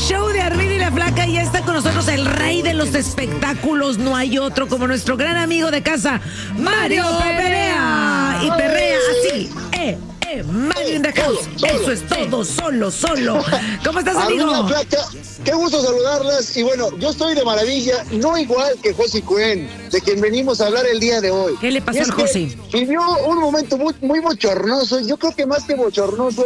show de Armida y la Flaca y ya está con nosotros el rey de los espectáculos. No hay otro como nuestro gran amigo de casa, Mario Perea. Y perrea así, Mario in the house. Eso es todo, solo. ¿Cómo estás, amigo? Armida Flaca, qué gusto saludarlas. Y bueno, yo estoy de maravilla, no igual que José Cuen, de quien venimos a hablar el día de hoy. ¿Qué le pasó al José? Vivió un momento muy bochornoso. Yo creo que más que bochornoso,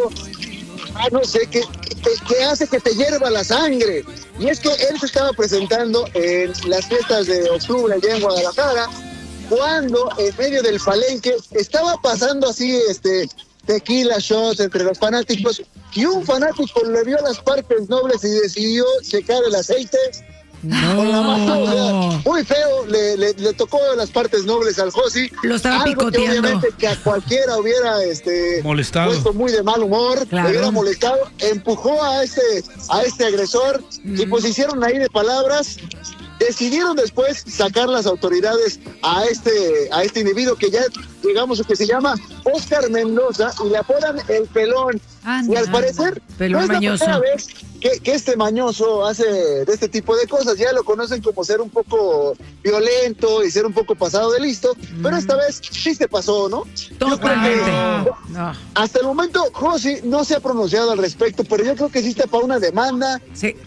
no sé, que hace que te hierva la sangre. Y es que él se estaba presentando en las fiestas de octubre allá en Guadalajara, cuando en medio del palenque estaba pasando así, tequila shots entre los fanáticos, y un fanático le vio las partes nobles y decidió checar el aceite. No. Con la mano, o sea, muy feo, le tocó las partes nobles al Josi. Lo estaba algo picoteando. que obviamente que a cualquiera hubiera molestado, puesto muy de mal humor, claro. le hubiera molestado, empujó a este agresor y pues hicieron ahí de palabras. Decidieron después sacar las autoridades a este individuo que ya digamos que se llama Oscar Mendoza y le apodan el Pelón. Y al parecer Pelón no es la mañoso. primera vez que este mañoso hace de este tipo de cosas. Ya lo conocen como ser un poco violento y ser un poco pasado de listo, pero esta vez sí se pasó, ¿no? Totalmente. No. Hasta el momento Josi no se ha pronunciado al respecto, pero yo creo que sí está para una demanda, sí.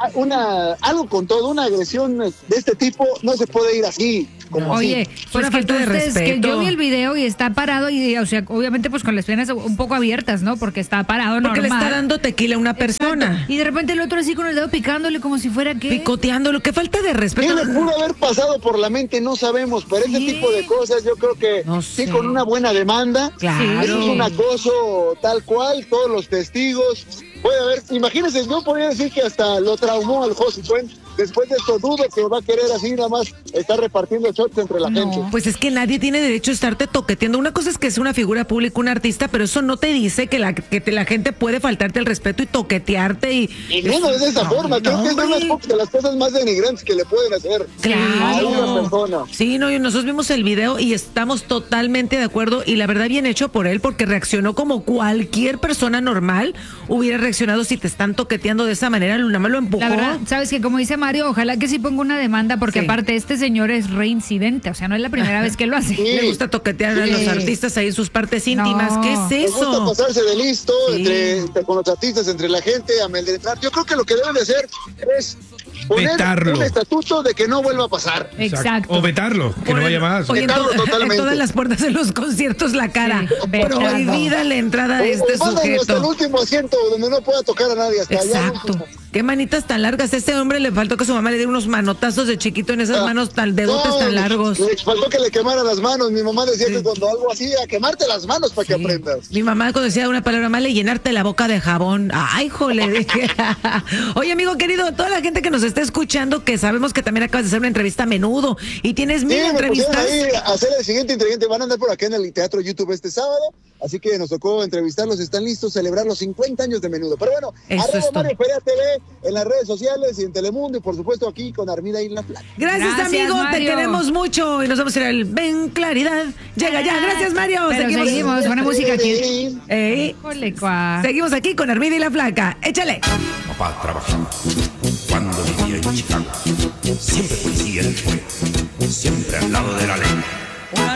Algo con todo, una agresión de este tipo no se puede ir así. Como Oye, así. pues Una que falta de entonces, que respeto. yo vi el video y está parado y, o sea, obviamente pues con las piernas un poco abiertas, ¿no? Porque está parado Porque normal. le está dando tequila a una persona. Exacto. Y de repente el otro así con el dedo picándole como si fuera que... Picoteándolo. Qué falta de respeto. ¿Qué le pudo haber pasado por la mente? No sabemos, pero ese tipo de cosas yo creo que No sí, sé. con una buena demanda. Claro. Eso es un acoso tal cual, todos los testigos. Puede haber, imagínense, yo podría decir que hasta lo traumó al José Cuen. Después de esto dudo que va a querer así nada más estar repartiendo shots entre la gente. Pues es que nadie tiene derecho a estarte toqueteando. Una cosa es que es una figura pública, un artista, pero eso no te dice que la gente puede faltarte el respeto y toquetearte y no de esa forma. Creo que es una de las cosas más denigrantes que le pueden hacer a una persona. Sí, no, y nosotros vimos el video y estamos totalmente de acuerdo y la verdad bien hecho por él porque reaccionó como cualquier persona normal hubiera reaccionado si te están toqueteando de esa manera. Nada más lo empujó. La verdad, sabes que como dice Mario, ojalá que sí ponga una demanda porque Sí. aparte este señor es reincidente, o sea, no es la primera vez que lo hace. Sí. Le gusta toquetear a los artistas ahí en sus partes íntimas. No. ¿Qué es Me gusta eso? pasarse de listo Sí. con los artistas, entre la gente, amedrentar. Yo creo que lo que deben de hacer es poner Vetarlo. un estatuto de que no vuelva a pasar. Exacto. O vetarlo, que no vaya más. Oye, en, Vetarlo en totalmente. todas las puertas de los conciertos la cara. Sí, vetado. Prohibida la entrada de este O mándalo hasta el sujeto. último asiento donde no pueda tocar a nadie. Hasta allá. Exacto. Qué manitas tan largas. A ese hombre le faltó que su mamá le diera unos manotazos de chiquito en esas manos tan dedotes tan largos. Le faltó que le quemara las manos. Mi mamá decía que cuando algo así, a quemarte las manos para que aprendas. Mi mamá cuando decía una palabra mala, llenarte la boca de jabón. Ay, jole, dije. Oye, amigo querido, toda la gente que nos está escuchando, que sabemos que también acabas de hacer una entrevista a Menudo y tienes mil Me pusieron entrevistas. ahí a hacer el siguiente ingrediente. Van a andar por acá en el Teatro YouTube este sábado. Así que nos tocó entrevistarlos. Están listos a celebrar los 50 años de Menudo. Pero bueno, Eso es todo. Mario Perea TV en las redes sociales y en Telemundo. Y por supuesto aquí con Armida y la Flaca. Gracias, amigo, te Mario. queremos mucho y nos vamos a ir al Ven Claridad. Llega ya, gracias, Mario. Pero seguimos, buena música aquí. Ey, Híjole, cuá. seguimos aquí con Armida y la Flaca. Échale. Papá trabajaba cuando vivía en Chicago. Siempre policía él fue, siempre al lado de la ley.